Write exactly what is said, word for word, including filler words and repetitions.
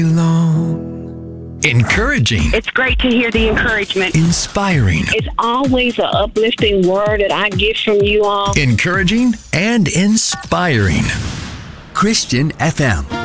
long. Encouraging. It's great to hear the encouragement. Inspiring. It's always an uplifting word that I get from you all. Encouraging and inspiring. Christian F M.